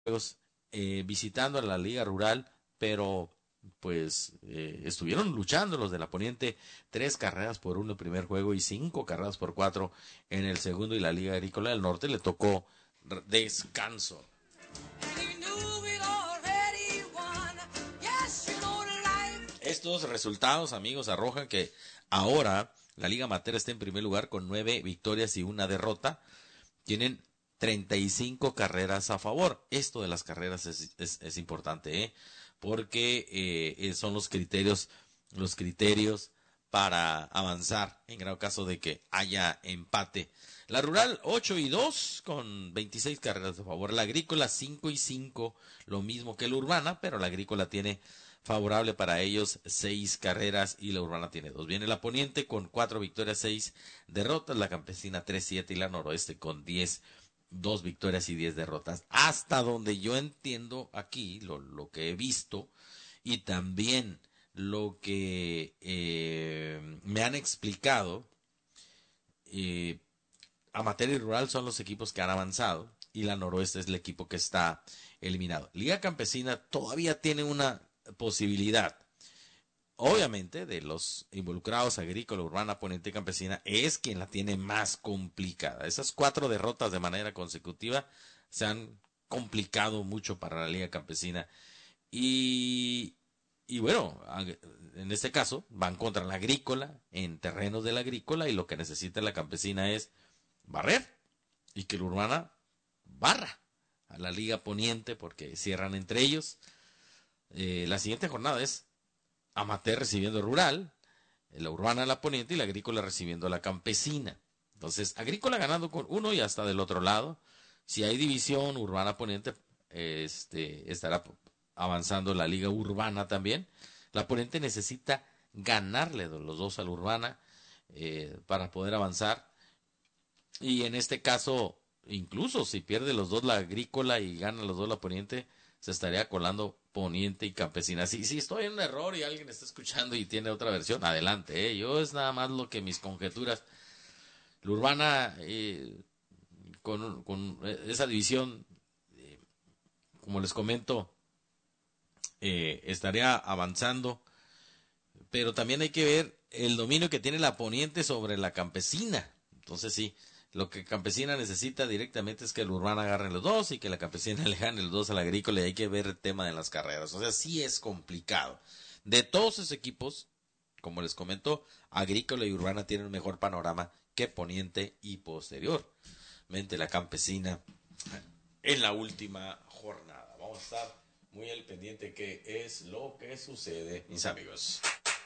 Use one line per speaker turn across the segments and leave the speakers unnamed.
juegos visitando a la Liga Rural, pero pues estuvieron luchando los de la Poniente, 3 carreras por 1 el primer juego y 5 carreras por 4 en el segundo, y la Liga Agrícola del Norte le tocó descanso. Estos resultados, amigos, arrojan que ahora la Liga Amateur está en primer lugar con 9 victorias y 1 derrota. Tienen 35 carreras a favor. Esto de las carreras es importante, porque son los criterios para avanzar en grado caso de que haya empate. La Rural 8-2 con 26 carreras a favor. La Agrícola 5-5, lo mismo que la Urbana, pero la Agrícola tiene favorable para ellos 6 carreras y la Urbana tiene 2. Viene la Poniente con 4 victorias, 6 derrotas, la Campesina 3-7 y la Noroeste con 2 victorias y 10 derrotas. Hasta donde yo entiendo aquí, lo que he visto y también lo que me han explicado, Amateur y Rural son los equipos que han avanzado y la Noroeste es el equipo que está eliminado. Liga Campesina todavía tiene una posibilidad. Obviamente, de los involucrados, Agrícola, Urbana, Poniente y Campesina, es quien la tiene más complicada. Esas 4 derrotas de manera consecutiva se han complicado mucho para la Liga Campesina. Y bueno, en este caso, van contra la Agrícola, en terrenos de la Agrícola, y lo que necesita la Campesina es barrer, y que la Urbana barra a la Liga Poniente, porque cierran entre ellos. La siguiente jornada es Amateur recibiendo Rural, la Urbana la Poniente y la Agrícola recibiendo la Campesina. Entonces, Agrícola ganando con 1 y hasta del otro lado. Si hay división Urbana Poniente, estará avanzando la Liga Urbana también. La Poniente necesita ganarle los 2 a la Urbana para poder avanzar. Y en este caso, incluso si pierde los 2 la Agrícola y gana los 2 la Poniente, se estaría colando Poniente y Campesina. Si estoy en un error y alguien está escuchando y tiene otra versión, adelante. Yo es nada más lo que mis conjeturas. La Urbana, con esa división, como les comento, estaría avanzando. Pero también hay que ver el dominio que tiene la Poniente sobre la Campesina. Entonces sí, lo que Campesina necesita directamente es que el Urbana agarre los 2 y que la Campesina le gane los 2 al Agrícola, y hay que ver el tema de las carreras. O sea, sí es complicado. De todos esos equipos, como les comento, Agrícola y Urbana tienen un mejor panorama que Poniente y posteriormente la Campesina en la última jornada. Vamos a estar muy al pendiente qué es lo que sucede, mis amigos.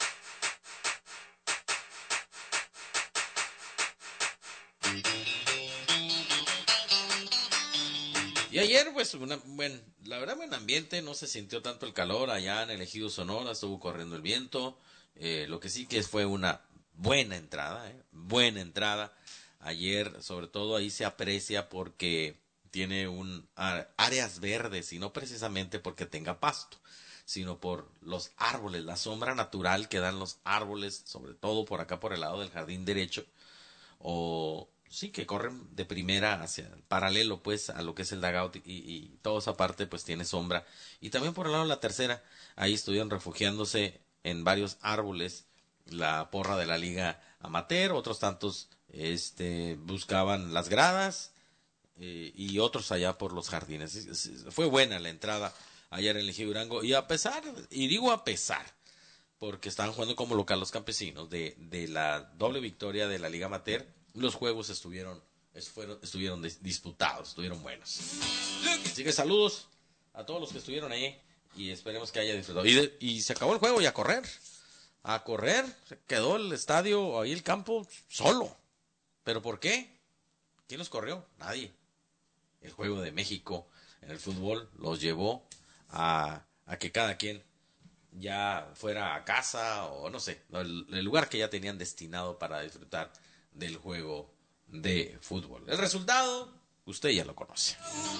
Y ayer, pues, la verdad, buen ambiente, no se sintió tanto el calor allá en el Ejido Sonora, estuvo corriendo el viento, lo que sí que fue una buena entrada, buena entrada. Ayer, sobre todo, ahí se aprecia porque tiene áreas verdes, y no precisamente porque tenga pasto, sino por los árboles, la sombra natural que dan los árboles, sobre todo por acá por el lado del jardín derecho, o sí, que corren de primera hacia paralelo pues a lo que es el dugout, y toda esa parte pues tiene sombra. Y también por el lado de la tercera, ahí estuvieron refugiándose en varios árboles la porra de la Liga Amateur, otros tantos buscaban las gradas, y otros allá por los jardines. Fue buena la entrada ayer en el Ejido Durango, y digo a pesar, porque estaban jugando como local los campesinos de la doble victoria de la Liga Amateur. Los juegos estuvieron disputados, estuvieron buenos. Así que saludos a todos los que estuvieron ahí y esperemos que haya disfrutado. Y se acabó el juego, y a correr. A correr, se quedó el estadio, ahí el campo, solo. ¿Pero por qué? ¿Quién los corrió? Nadie. El juego de México en el fútbol los llevó a que cada quien ya fuera a casa, o no sé, el lugar que ya tenían destinado para disfrutar del juego de fútbol. El resultado, usted ya lo conoce.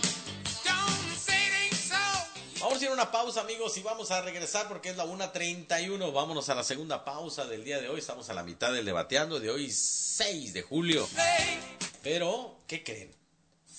Vamos a ir a una pausa, amigos, y vamos a regresar porque es la 1:31. Vámonos a la segunda pausa del día de hoy. Estamos a la mitad del Debateando de hoy, 6 de julio. Pero, ¿qué creen?